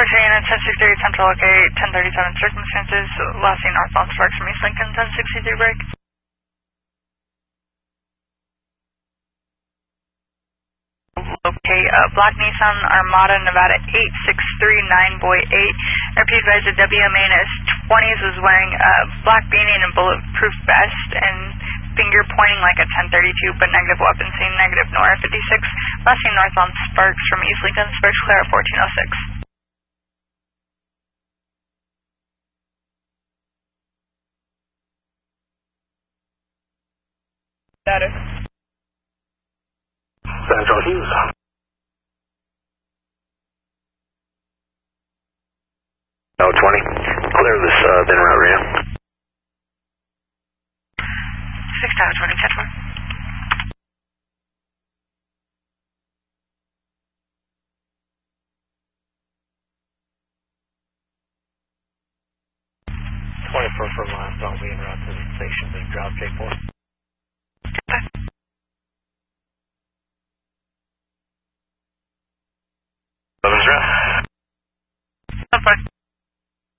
Departure Unit 1063 Central, okay, 1037 circumstances, last seen northbound Sparks from East Lincoln, 1063 break. Okay, Black Nissan Armada, Nevada 8639 Boy 8. Repeat advise the WMA is 20s, was wearing a black beanie and a bulletproof vest and finger pointing like a 1032, but negative weapon seen, negative Nora 56. Last seen northbound Sparks from East Lincoln, Sparks clear at 1406. Status. Central Hughes. No 20. Clear this then route ramp. 6 Tower 20, catch 1. From last, I'll be en route to the station to drop J4. Levin's route.